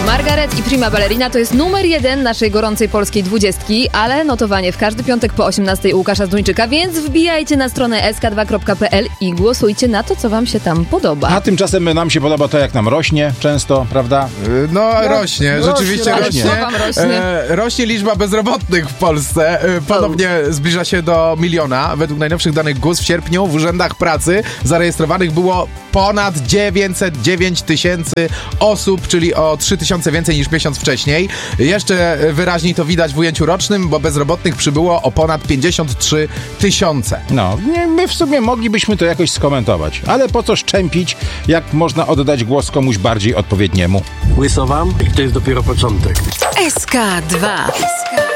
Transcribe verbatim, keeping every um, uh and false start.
Margaret i Prima Ballerina to jest numer jeden naszej gorącej polskiej dwudziestki, ale notowanie w każdy piątek po osiemnastej u Łukasza Zduńczyka, więc wbijajcie na stronę s k dwa kropka p l i głosujcie na to, co wam się tam podoba. A tymczasem nam się podoba to, jak nam rośnie często, prawda? No, no rośnie, no, rzeczywiście rośnie. rośnie. rośnie. rośnie. E, rośnie liczba bezrobotnych w Polsce. E, ponownie zbliża się do miliona. Według najnowszych danych G U S w sierpniu w urzędach pracy zarejestrowanych było ponad dziewięćset dziewięć tysięcy osób, czyli o trzy tysiące więcej niż miesiąc wcześniej. Jeszcze wyraźniej to widać w ujęciu rocznym, bo bezrobotnych przybyło o ponad pięćdziesiąt trzy tysiące. No, nie, my w sumie moglibyśmy to jakoś skomentować, ale po co szczępić, jak można oddać głos komuś bardziej odpowiedniemu? Łyso wam i to jest dopiero początek. S K dwa.